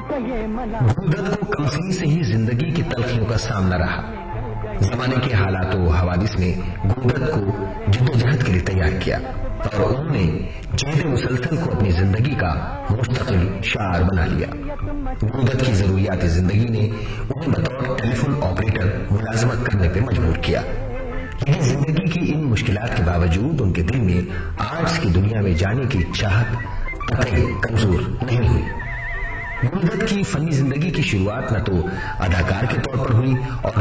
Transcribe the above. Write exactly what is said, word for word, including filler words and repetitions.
गुलदत को कमसिन से ही जिंदगी की तलखियों का सामना रहा। जमाने के हालात व हवादिस ने गुलदत को जद्दोजहद के लिए तैयार किया और उन्होंने जहद मुसलसल को अपनी जिंदगी का मुस्तकिल शार बना लिया। गुलदत की जरूरियात जिंदगी ने उन्हें बतौर टेलीफोन ऑपरेटर मुलाजमत करने पर मजबूर किया, लेकिन जिंदगी की इन मुश्किलात के बावजूद उनके दिल में आर्ट्स की दुनिया में जाने की चाहत कतई कमजोर नहीं हुई। गुलदत की फनी जिंदगी की शुरुआत न तो अदाकार के तौर पर हुई और